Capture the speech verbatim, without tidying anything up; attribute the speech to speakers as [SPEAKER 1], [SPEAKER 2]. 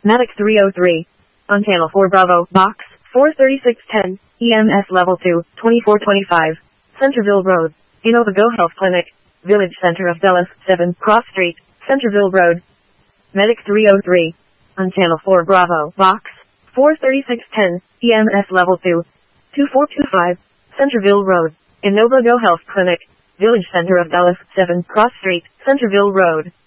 [SPEAKER 1] Medic three oh three. On Channel four Bravo, Box four thirty-six ten, E M S Level two, twenty-four twenty-five, Centerville Road. Innovago Health Clinic, Village Center of Dulles, seven, Cross Street, Centerville Road. Medic three oh three. On Channel four Bravo, Box four thirty-six ten, E M S Level two, twenty-four twenty-five, Centerville Road. Innovago Health Clinic, Village Center of Dulles, seven, Cross Street, Centerville Road.